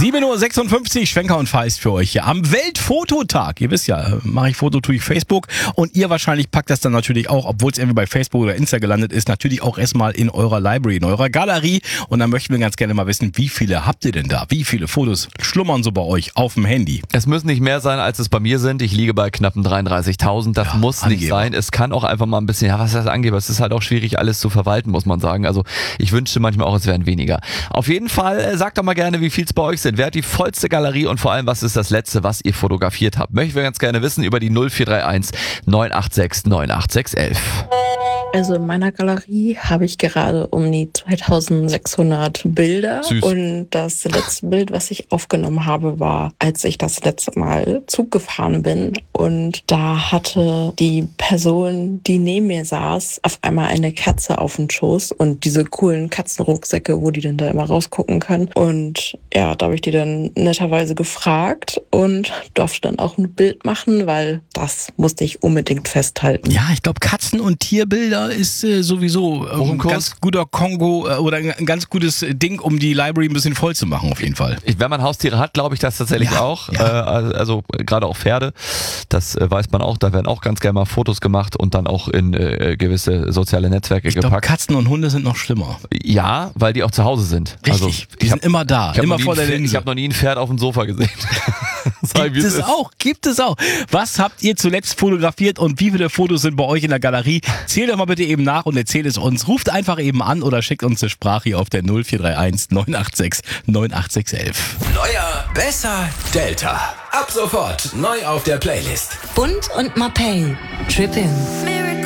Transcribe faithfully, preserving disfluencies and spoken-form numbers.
sieben Uhr sechsundfünfzig, Schwenker und Feist für euch hier am Weltfototag. Ihr wisst ja, mache ich Foto, tue ich Facebook und ihr wahrscheinlich packt das dann natürlich auch, obwohl es irgendwie bei Facebook oder Insta gelandet ist, natürlich auch erstmal in eurer Library, in eurer Galerie. Und dann möchten wir ganz gerne mal wissen, wie viele habt ihr denn da? Wie viele Fotos schlummern so bei euch auf dem Handy? Es müssen nicht mehr sein, als es bei mir sind. Ich liege bei knappen dreiunddreißigtausend. Das Ja, muss nicht Angeber. sein. Es kann auch einfach mal ein bisschen, ja, was heißt Angeber? Es ist halt auch schwierig, alles zu verwalten, muss man sagen. Also ich wünschte manchmal auch, es wären weniger. Auf jeden Fall, äh, sagt doch mal gerne, wie viel es bei euch sind. Wer hat die vollste Galerie und vor allem, was ist das Letzte, was ihr fotografiert habt? Möchten wir ganz gerne wissen über die null vier drei eins neun acht sechs neun acht sechs eins eins. Also in meiner Galerie habe ich gerade um die zweitausendsechshundert Bilder. Süß. Und das letzte Bild, was ich aufgenommen habe, war, als ich das letzte Mal Zug gefahren bin. Und da hatte die Person, die neben mir saß, auf einmal eine Katze auf dem Schoß und diese coolen Katzenrucksäcke, wo die dann da immer rausgucken können. Und ja, da habe ich die dann netterweise gefragt und durfte dann auch ein Bild machen, weil das musste ich unbedingt festhalten. Ja, ich glaube, Katzen- und Tierbilder ist äh, sowieso äh, ein ganz guter Kongo äh, oder ein ganz gutes Ding, um die Library ein bisschen voll zu machen, auf jeden Fall. Ich, wenn man Haustiere hat, glaube ich das tatsächlich Ja, auch. ja. Äh, also also gerade auch Pferde, das äh, weiß man auch. Da werden auch ganz gerne mal Fotos gemacht und dann auch in äh, gewisse soziale Netzwerke Ich glaube, gepackt. Katzen und Hunde sind noch schlimmer. Ja, weil die auch zu Hause sind. Richtig, Also, die ich sind hab, immer da, ich hab immer noch nie vor ein der Pferd- Ich Linse. habe noch nie ein Pferd auf dem Sofa gesehen. Sag ich, wie Gibt es es ist. auch, gibt es auch. Was habt ihr zuletzt fotografiert und wie viele Fotos sind bei euch in der Galerie? Zählt doch mal bitte eben nach und erzählt es uns. Ruft einfach eben an oder schickt uns eine Sprache hier auf der null vier drei eins neun acht sechs neun acht sechs eins eins. Neuer, besser, Delta. Ab sofort neu auf der Playlist. Bund und Mapei. Trippin'.